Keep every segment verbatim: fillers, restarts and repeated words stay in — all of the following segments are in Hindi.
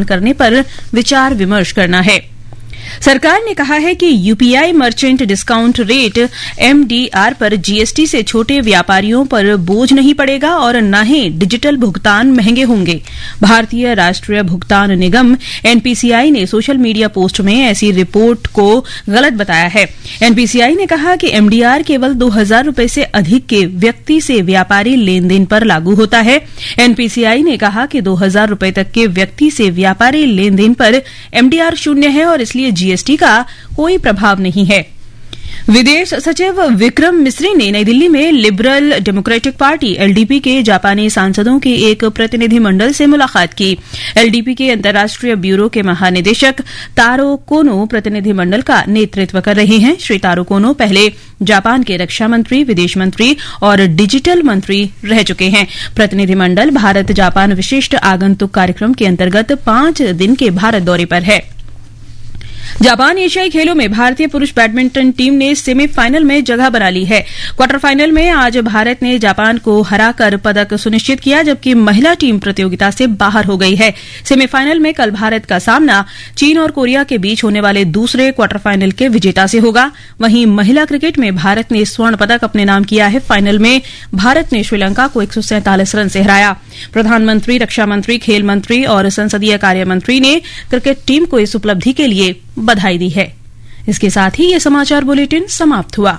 करने पर विचार विमर्श करना है। सरकार ने कहा है कि UPI merchant discount rate MDR पर जीएसटी से छोटे व्यापारियों पर बोझ नहीं पड़ेगा और न ही डिजिटल भुगतान महंगे होंगे। भारतीय राष्ट्रीय भुगतान निगम एनपीसीआई ने सोशल मीडिया पोस्ट में ऐसी रिपोर्ट को गलत बताया है। एनपीसीआई ने कहा कि एमडीआर केवल दो हजार रूपये से अधिक के व्यक्ति से व्यापारी लेन देन पर लागू होता है। एनपीसीआई ने कहा कि दो हजार रूपये तक के व्यक्ति से व्यापारी लेन देन पर एमडीआर शून्य है और इसलिए जीएसटी का कोई प्रभाव नहीं है। विदेश सचिव विक्रम मिस्री ने नई दिल्ली में लिबरल डेमोक्रेटिक पार्टी एलडीपी के जापानी सांसदों के एक प्रतिनिधिमंडल से मुलाकात की। एलडीपी के अंतर्राष्ट्रीय ब्यूरो के महानिदेशक तारो कोनो प्रतिनिधिमंडल का नेतृत्व कर रहे हैं। श्री तारो कोनो पहले जापान के रक्षा मंत्री, विदेश मंत्री और डिजिटल मंत्री रह चुके हैं। प्रतिनिधिमंडल भारत जापान विशिष्ट आगंतुक कार्यक्रम के अंतर्गत पांच दिन के भारत दौरे पर है। जापान एशियाई खेलों में भारतीय पुरुष बैडमिंटन टीम ने सेमीफाइनल में जगह बना ली है। क्वार्टर फाइनल में आज भारत ने जापान को हराकर पदक सुनिश्चित किया, जबकि महिला टीम प्रतियोगिता से बाहर हो गई है। सेमीफाइनल में कल भारत का सामना चीन और कोरिया के बीच होने वाले दूसरे क्वार्टर फाइनल के विजेता से होगा। वहीं महिला क्रिकेट में भारत ने स्वर्ण पदक अपने नाम किया है। फाइनल में भारत ने श्रीलंका को एक सौ सैंतालीस रन से हराया। प्रधानमंत्री, रक्षा मंत्री, खेल मंत्री और संसदीय कार्य मंत्री ने क्रिकेट टीम को इस उपलब्धि के लिए बधाई दी है। इसके साथ ही ये समाचार बुलेटिन समाप्त हुआ।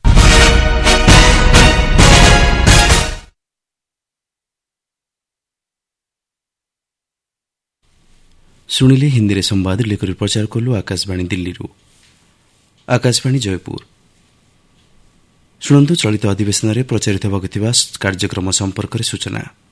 शुणिले हिंदी संवाद लेकर प्रचार कलु आकाशवाणी दिल्ली आकाशवाणी जयपुर। शुणु चलित अधिवेशन में प्रचारित होगा कार्यक्रम संपर्क सूचना।